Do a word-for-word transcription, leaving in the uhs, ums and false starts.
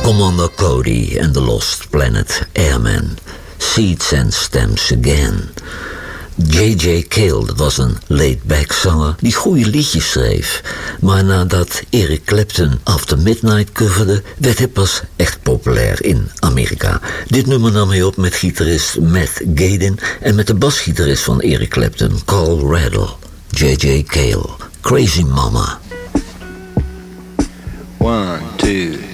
Commander Cody and the Lost Planet Airmen. Seeds and Stems Again. J J. Cale, dat was een laid-back zanger die goede liedjes schreef. Maar nadat Eric Clapton After Midnight coverde, werd hij pas echt populair in Amerika. Dit nummer nam hij op met gitarist Matt Gadin en met de basgitarist van Eric Clapton, Carl Raddle. J J. Cale, Crazy Mama. One, two,